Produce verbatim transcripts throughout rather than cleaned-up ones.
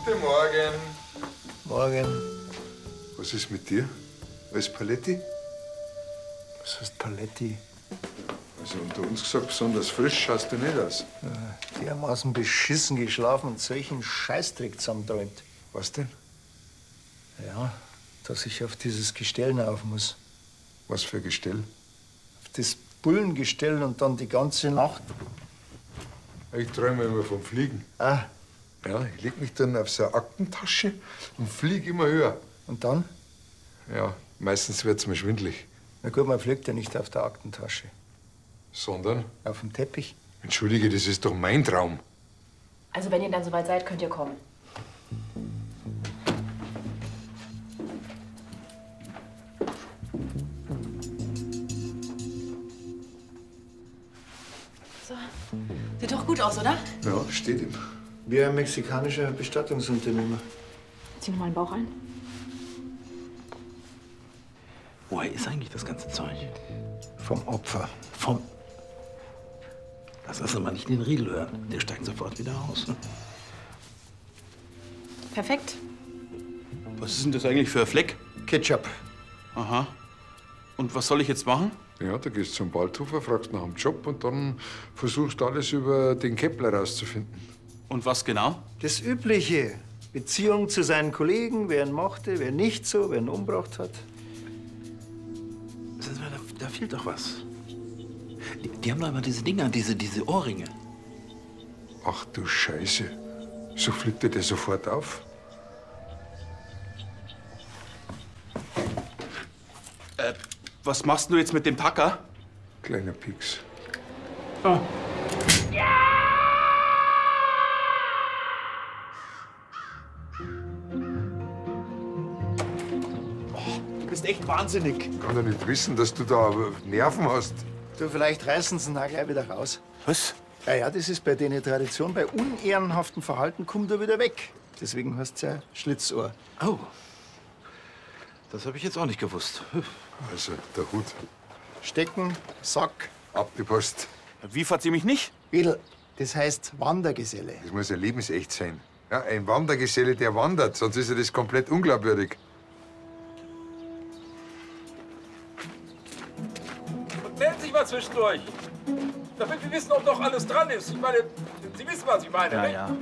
Guten Morgen. Morgen. Was ist mit dir? Alles Paletti? Was heißt Paletti? Also unter uns gesagt, besonders frisch schaust du nicht aus. Ja, dermaßen beschissen geschlafen und solchen Scheißdreck zusammenträumt. Was denn? Ja, dass ich auf dieses Gestell rauf muss. Was für ein Gestell? Auf das Bullengestell und dann die ganze Nacht. Ich träume immer vom Fliegen. Ah, Ja, ich leg mich dann auf so eine Aktentasche und fliege immer höher. und dann? Ja, meistens wird's mir schwindelig. Na gut, man fliegt ja nicht auf der Aktentasche. Sondern? Auf dem Teppich. Entschuldige, das ist doch mein Traum. Also wenn ihr dann soweit seid, könnt ihr kommen. So. Sieht doch gut aus, oder? Ja, steht ihm. Wie ein mexikanischer Bestattungsunternehmer. Zieh noch mal den Bauch ein. Woher ist eigentlich das ganze Zeug? Vom Opfer. Vom. Lass das aber nicht den Riedel hören. Der steigt sofort wieder aus. Ne? Perfekt. Was ist denn das eigentlich für ein Fleck? Ketchup. Aha. Und was soll ich jetzt machen? Ja, da gehst du zum Waldhofer, fragst nach dem Job und dann versuchst du alles über den Kepler rauszufinden. Und was genau? Das Übliche. Beziehung zu seinen Kollegen, wer ihn mochte, wer nicht so, wer ihn umgebracht hat. Da, da fehlt doch was. Die, die haben doch immer diese Dinger, diese, diese Ohrringe. Ach du Scheiße. So fliegt er dir sofort auf. Äh, was machst du jetzt mit dem Tacker? Kleiner Pieks. Oh. Du bist echt wahnsinnig. Ich kann doch nicht wissen, dass du da Nerven hast. Du, vielleicht reißen sie ihn auch gleich wieder raus. Was? Ja, ja, das ist bei denen Tradition. Bei unehrenhaftem Verhalten kommt er wieder weg. Deswegen heißt es ja Schlitzohr. Oh. Das habe ich jetzt auch nicht gewusst. Also, der Hut. Stecken, Sack. Ab die Post. Wie verzieh mich nicht? Wedel, das heißt Wandergeselle. Das muss ja lebensecht sein. Ja, ein Wandergeselle, der wandert, sonst ist ja das komplett unglaubwürdig. Melden Sie sich mal zwischendurch. Damit wir wissen, ob noch alles dran ist. Ich meine, Sie wissen, was ich meine, Ja, nicht? ja.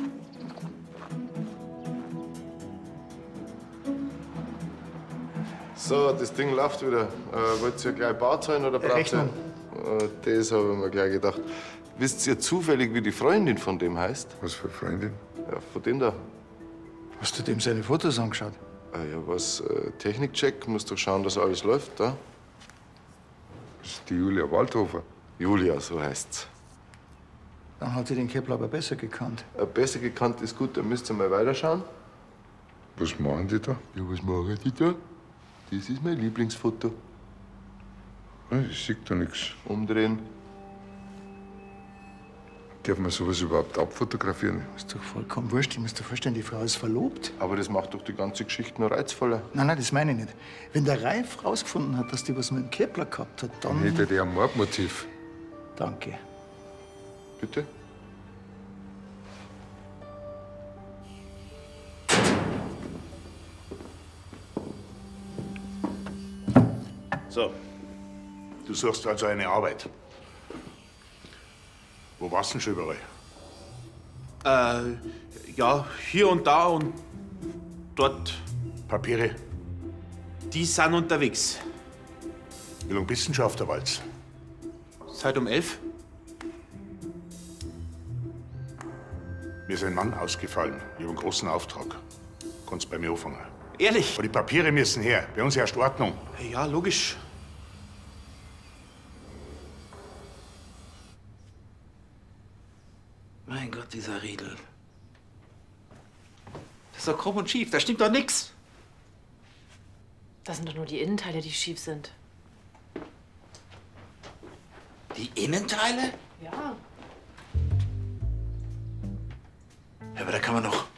So, das Ding läuft wieder. Äh, wollt ihr gleich Bar zahlen oder braucht Rechnung. ihr? Äh, das habe ich mir gleich gedacht. Wisst ihr zufällig, wie die Freundin von dem heißt? Was für eine Freundin? Ja, von dem da. Hast du dem seine Fotos angeschaut? Ah, ja, was? Äh, Technikcheck, muss doch schauen, dass alles läuft, da? Das ist die Julia Waldhofer. Julia, so heißt's. Dann hat sie den Kepler aber besser gekannt. Äh, besser gekannt ist gut, dann müsst ihr mal weiterschauen. Was machen die da? Ja, was machen die da? Das ist mein Lieblingsfoto. Ich sehe da nichts. Umdrehen. Darf man sowas überhaupt abfotografieren? Ist doch vollkommen wurscht. Ich muss dir vorstellen, die Frau ist verlobt. Aber das macht doch die ganze Geschichte noch reizvoller. Nein, nein, das meine ich nicht. Wenn der Ralf rausgefunden hat, dass die was mit dem Kepler gehabt hat, dann... Dann hätte der ein Mordmotiv. Danke. Bitte? So, du suchst also eine Arbeit. Wo warst du denn schon überall? Äh, ja, hier und da und dort. Papiere? Die sind unterwegs. Wie lange bist du denn schon auf der Walz? Seit um elf? Mir ist ein Mann ausgefallen. Ich habe einen großen Auftrag. Kannst bei mir anfangen. Ehrlich? Aber die Papiere müssen her. Bei uns herrscht Ordnung. Ja, logisch. Mein Gott, dieser Riedel. Das ist doch krumm und schief. Da stimmt doch nix. Das sind doch nur die Innenteile, die schief sind. Die Innenteile? Ja. Ja, aber da kann man doch.